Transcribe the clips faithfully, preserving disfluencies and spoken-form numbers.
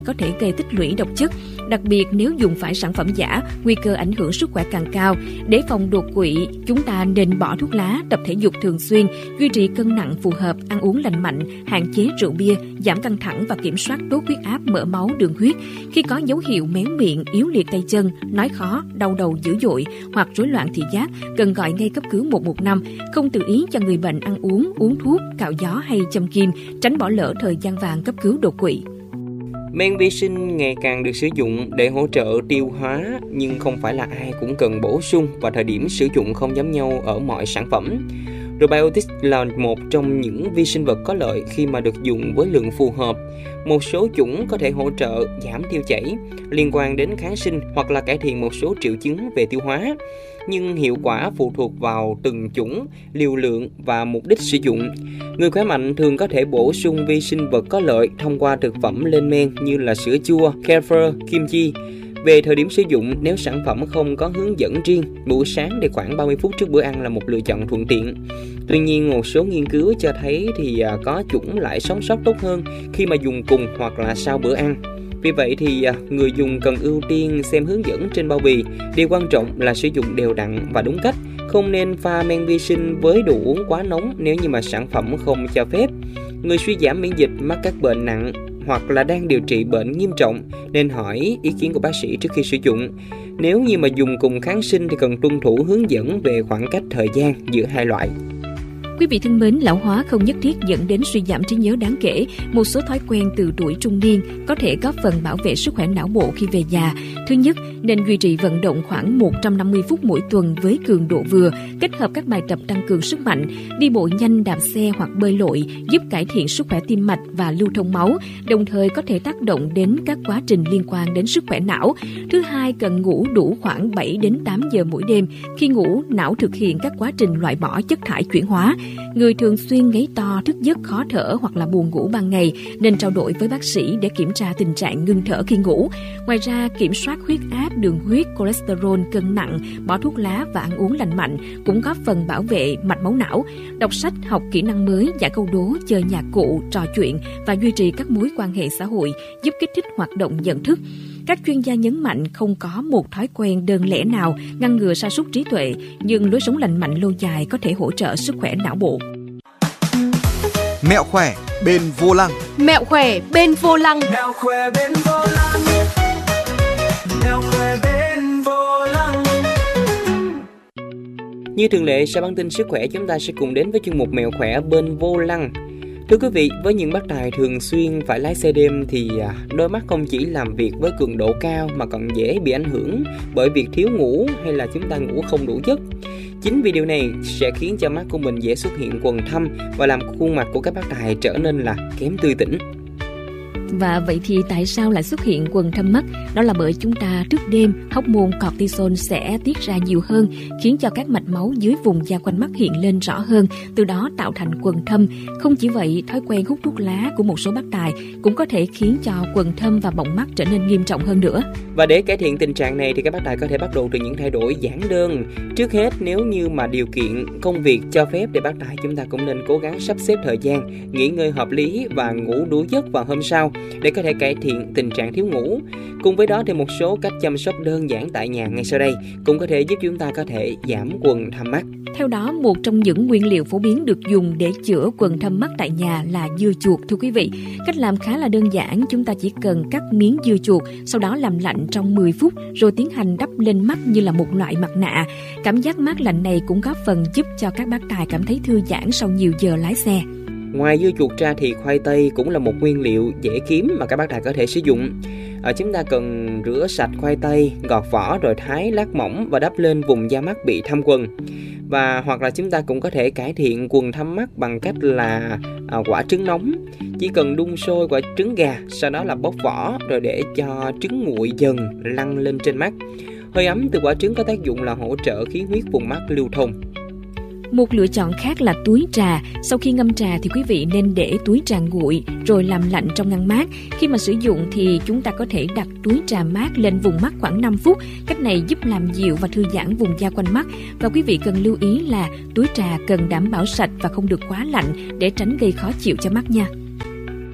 có thể gây tích lũy độc chất, đặc biệt nếu dùng phải sản phẩm giả, nguy cơ ảnh hưởng sức khỏe càng cao. Để phòng đột quỵ, chúng ta nên bỏ thuốc lá, tập thể dục thường xuyên, duy trì cân nặng phù hợp, ăn uống lành mạnh, hạn chế rượu bia, giảm căng thẳng và kiểm soát tốt huyết áp, mỡ máu, đường huyết. Khi có dấu hiệu méo miệng, yếu liệt tay chân, nói khó, đau đầu dữ dội hoặc rối loạn thị giác, cần gọi ngay cấp cứu một một năm, không tự ý cho người bệnh ăn uống, uống thuốc, cạo gió hay châm kim, tránh bỏ lỡ thời gian vàng cấp cứu đột quỵ. Men vi sinh ngày càng được sử dụng để hỗ trợ tiêu hóa, nhưng không phải là ai cũng cần bổ sung và thời điểm sử dụng không giống nhau ở mọi sản phẩm. Probiotics là một trong những vi sinh vật có lợi khi mà được dùng với lượng phù hợp. Một số chủng có thể hỗ trợ giảm tiêu chảy, liên quan đến kháng sinh hoặc là cải thiện một số triệu chứng về tiêu hóa. Nhưng hiệu quả phụ thuộc vào từng chủng, liều lượng và mục đích sử dụng. Người khỏe mạnh thường có thể bổ sung vi sinh vật có lợi thông qua thực phẩm lên men như là sữa chua, kefir, kim chi. Về thời điểm sử dụng, nếu sản phẩm không có hướng dẫn riêng, buổi sáng để khoảng ba mươi phút trước bữa ăn là một lựa chọn thuận tiện. Tuy nhiên, một số nghiên cứu cho thấy thì có chủng lại sống sót tốt hơn khi mà dùng cùng hoặc là sau bữa ăn. Vì vậy thì người dùng cần ưu tiên xem hướng dẫn trên bao bì. Điều quan trọng là sử dụng đều đặn và đúng cách. Không nên pha men vi sinh với đồ uống quá nóng nếu như mà sản phẩm không cho phép. Người suy giảm miễn dịch, mắc các bệnh nặng hoặc là đang điều trị bệnh nghiêm trọng nên hỏi ý kiến của bác sĩ trước khi sử dụng. Nếu như mà dùng cùng kháng sinh thì cần tuân thủ hướng dẫn về khoảng cách thời gian giữa hai loại. Quý vị thân mến, lão hóa không nhất thiết dẫn đến suy giảm trí nhớ đáng kể. Một số thói quen từ tuổi trung niên có thể góp phần bảo vệ sức khỏe não bộ khi về già. Thứ nhất, nên duy trì vận động khoảng một trăm năm mươi phút mỗi tuần với cường độ vừa, kết hợp các bài tập tăng cường sức mạnh, đi bộ nhanh, đạp xe hoặc bơi lội, giúp cải thiện sức khỏe tim mạch và lưu thông máu, đồng thời có thể tác động đến các quá trình liên quan đến sức khỏe não. Thứ hai, cần ngủ đủ khoảng bảy đến tám giờ mỗi đêm. Khi ngủ, não thực hiện các quá trình loại bỏ chất thải chuyển hóa. Người thường xuyên ngáy to, thức giấc, khó thở hoặc là buồn ngủ ban ngày nên trao đổi với bác sĩ để kiểm tra tình trạng ngưng thở khi ngủ. Ngoài ra, kiểm soát huyết áp, đường huyết, cholesterol, cân nặng, bỏ thuốc lá và ăn uống lành mạnh cũng góp phần bảo vệ mạch máu não. Đọc sách, học kỹ năng mới, giải câu đố, chơi nhạc cụ, trò chuyện và duy trì các mối quan hệ xã hội giúp kích thích hoạt động nhận thức. Các chuyên gia nhấn mạnh không có một thói quen đơn lẻ nào ngăn ngừa sa sút trí tuệ, nhưng lối sống lành mạnh lâu dài có thể hỗ trợ sức khỏe não bộ. Mẹo khỏe bên vô lăng. Mẹo khỏe bên vô lăng. Mẹo khỏe bên vô lăng. Mẹo khỏe bên vô lăng. Như thường lệ, sau bản tin sức khỏe chúng ta sẽ cùng đến với chuyên mục Mẹo khỏe bên vô lăng. Thưa quý vị, với những bác tài thường xuyên phải lái xe đêm thì đôi mắt không chỉ làm việc với cường độ cao mà còn dễ bị ảnh hưởng bởi việc thiếu ngủ hay là chúng ta ngủ không đủ giấc. Chính vì điều này sẽ khiến cho mắt của mình dễ xuất hiện quầng thâm và làm khuôn mặt của các bác tài trở nên là kém tươi tỉnh. Và vậy thì tại sao lại xuất hiện quầng thâm mắt? Đó là bởi chúng ta trước đêm, hormone cortisol sẽ tiết ra nhiều hơn, khiến cho các mạch máu dưới vùng da quanh mắt hiện lên rõ hơn, từ đó tạo thành quầng thâm. Không chỉ vậy, thói quen hút thuốc lá của một số bác tài cũng có thể khiến cho quầng thâm và bọng mắt trở nên nghiêm trọng hơn nữa. Và để cải thiện tình trạng này thì các bác tài có thể bắt đầu từ những thay đổi giản đơn. Trước hết, nếu như mà điều kiện công việc cho phép để bác tài chúng ta cũng nên cố gắng sắp xếp thời gian, nghỉ ngơi hợp lý và ngủ đủ giấc vào hôm sau để có thể cải thiện tình trạng thiếu ngủ. Cùng với đó thì một số cách chăm sóc đơn giản tại nhà ngay sau đây cũng có thể giúp chúng ta có thể giảm quầng thâm mắt. Theo đó, một trong những nguyên liệu phổ biến được dùng để chữa quầng thâm mắt tại nhà là dưa chuột, thưa quý vị. Cách làm khá là đơn giản, chúng ta chỉ cần cắt miếng dưa chuột, sau đó làm lạnh trong mười phút rồi tiến hành đắp lên mắt như là một loại mặt nạ. Cảm giác mát lạnh này cũng góp phần giúp cho các bác tài cảm thấy thư giãn sau nhiều giờ lái xe. Ngoài dưa chuột ra thì khoai tây cũng là một nguyên liệu dễ kiếm mà các bác tài có thể sử dụng. À, chúng ta cần rửa sạch khoai tây, gọt vỏ rồi thái lát mỏng và đắp lên vùng da mắt bị thâm quầng. Và hoặc là chúng ta cũng có thể cải thiện quầng thâm mắt bằng cách là à, quả trứng nóng. Chỉ cần đun sôi quả trứng gà, sau đó là bóc vỏ rồi để cho trứng nguội dần lăn lên trên mắt. Hơi ấm từ quả trứng có tác dụng là hỗ trợ khí huyết vùng mắt lưu thông. Một lựa chọn khác là túi trà. Sau khi ngâm trà thì quý vị nên để túi trà nguội rồi làm lạnh trong ngăn mát. Khi mà sử dụng thì chúng ta có thể đặt túi trà mát lên vùng mắt khoảng năm phút. Cách này giúp làm dịu và thư giãn vùng da quanh mắt. Và quý vị cần lưu ý là túi trà cần đảm bảo sạch và không được quá lạnh để tránh gây khó chịu cho mắt nha.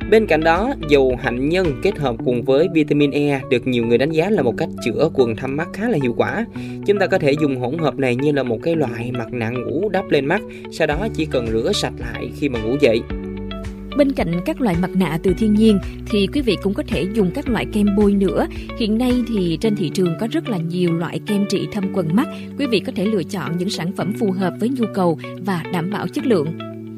Bên cạnh đó, dầu hạnh nhân kết hợp cùng với vitamin E được nhiều người đánh giá là một cách chữa quầng thâm mắt khá là hiệu quả. Chúng ta có thể dùng hỗn hợp này như là một cái loại mặt nạ ngủ đắp lên mắt, sau đó chỉ cần rửa sạch lại khi mà ngủ dậy. Bên cạnh các loại mặt nạ từ thiên nhiên thì quý vị cũng có thể dùng các loại kem bôi nữa. Hiện nay thì trên thị trường có rất là nhiều loại kem trị thâm quầng mắt. Quý vị có thể lựa chọn những sản phẩm phù hợp với nhu cầu và đảm bảo chất lượng.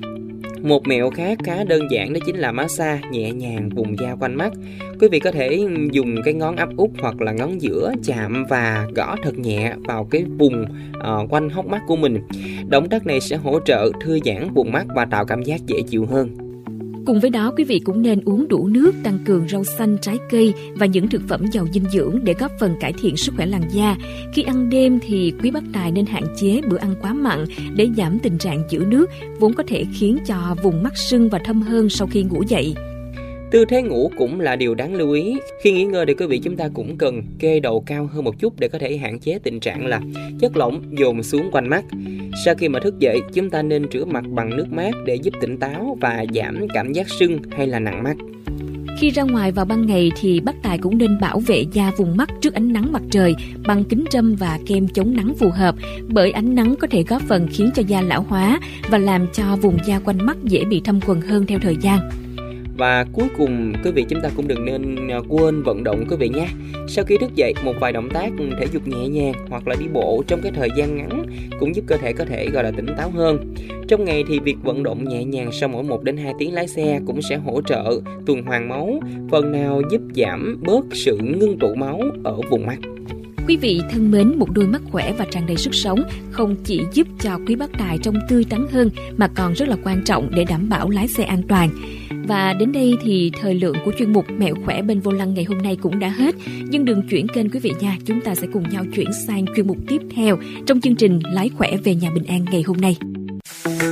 Một mẹo khác khá đơn giản đó chính là massage nhẹ nhàng vùng da quanh mắt. Quý vị có thể dùng cái ngón áp út hoặc là ngón giữa chạm và gõ thật nhẹ vào cái vùng uh, quanh hốc mắt của mình. Động tác này sẽ hỗ trợ thư giãn vùng mắt và tạo cảm giác dễ chịu hơn. Cùng với đó, quý vị cũng nên uống đủ nước, tăng cường rau xanh, trái cây và những thực phẩm giàu dinh dưỡng để góp phần cải thiện sức khỏe làn da. Khi ăn đêm thì quý bác tài nên hạn chế bữa ăn quá mặn để giảm tình trạng chữ nước, vốn có thể khiến cho vùng mắt sưng và thâm hơn sau khi ngủ dậy. Tư thế ngủ cũng là điều đáng lưu ý. Khi nghỉ ngơi thì quý vị chúng ta cũng cần kê đầu cao hơn một chút để có thể hạn chế tình trạng là chất lỏng dồn xuống quanh mắt. Sau khi mà thức dậy, chúng ta nên rửa mặt bằng nước mát để giúp tỉnh táo và giảm cảm giác sưng hay là nặng mắt. Khi ra ngoài vào ban ngày thì bác tài cũng nên bảo vệ da vùng mắt trước ánh nắng mặt trời bằng kính râm và kem chống nắng phù hợp, bởi ánh nắng có thể góp phần khiến cho da lão hóa và làm cho vùng da quanh mắt dễ bị thâm quầng hơn theo thời gian. Và cuối cùng, quý vị chúng ta cũng đừng nên quên vận động quý vị nhé. Sau khi thức dậy, một vài động tác thể dục nhẹ nhàng hoặc là đi bộ trong cái thời gian ngắn cũng giúp cơ thể có thể gọi là tỉnh táo hơn. Trong ngày thì việc vận động nhẹ nhàng sau mỗi một đến hai tiếng lái xe cũng sẽ hỗ trợ tuần hoàn máu, phần nào giúp giảm bớt sự ngưng tụ máu ở vùng mắt. Quý vị thân mến, một đôi mắt khỏe và tràn đầy sức sống không chỉ giúp cho quý bác tài trông tươi tắn hơn mà còn rất là quan trọng để đảm bảo lái xe an toàn. Và đến đây thì thời lượng của chuyên mục Mẹo khỏe bên vô lăng ngày hôm nay cũng đã hết. Nhưng đừng chuyển kênh quý vị nha, chúng ta sẽ cùng nhau chuyển sang chuyên mục tiếp theo trong chương trình Lái khỏe về nhà bình an ngày hôm nay.